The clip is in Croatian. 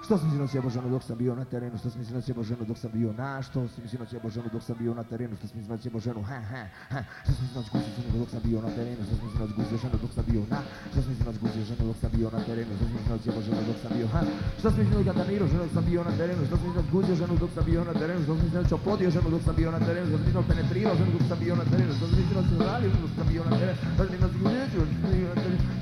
Što si mi sinoć jebo ženu dok sam bio na terenu, što si mi sinoć jebo ženu dok sam bio na, što si mi sinoć jebo ženu dok sam bio na terenu, što si mi sinoć jebo ženu, što si mi sinoć guzio ženu dok sam bio na terenu, što si mi sinoć guzio ženu dok sam bio na, što si mi sinoć guzio ženu dok sam bio na terenu, što si mi sinoć jebo ženu dok sam bio, što si mi sinoć gatanirao ženu dok sam bio na terenu, što si mi sinoć guzio ženu dok sam bio na terenu, što si mi sinoć oplodio ženu dok sam bio na terenu, što si mi sinoć penetrirao ženu dok sam bio na terenu, što si mi sinoć radio ženu dok sam bio na terenu, što si mi sinoć guzio ženu dok sam bio na terenu.